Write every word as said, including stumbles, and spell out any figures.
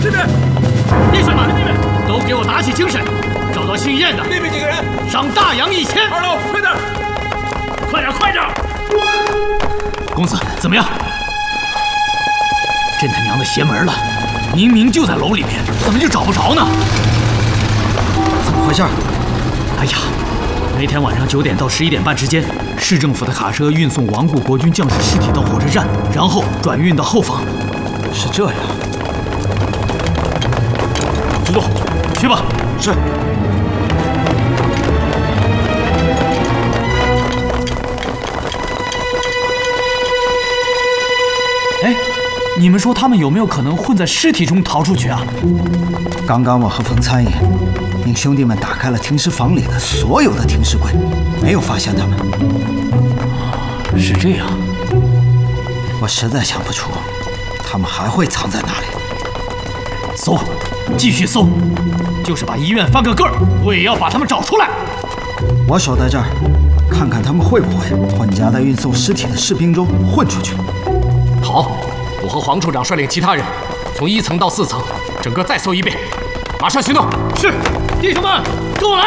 这边， 弟兄们，那边都给我打起精神，找到姓燕的， 那边几个人， 赏大洋一千。 二楼，快点， 快点，快点！公子，怎么样？真他娘的邪门了！明明就在楼里面，怎么就找不着呢？ 怎么回事？ 哎呀，每天晚上九点到十一点半之间，市政府的卡车运送亡故国军将士尸体到火车站，然后转运到后方。 是这样。 知道，去吧。 是。 哎，你们说他们有没有可能混在尸体中逃出去啊？ 刚刚我和冯参议命兄弟们打开了停尸房里的所有的停尸柜，没有发现他们。 是这样。 我实在想不出他们还会藏在哪里。 搜，继续搜，就是把医院翻个个儿，我也要把他们找出来。 我守在这儿，看看他们会不会混夹在运送尸体的士兵中混出去。 好，我和黄处长率领其他人，从一层到四层，整个再搜一遍，马上行动。 是，弟兄们，跟我来。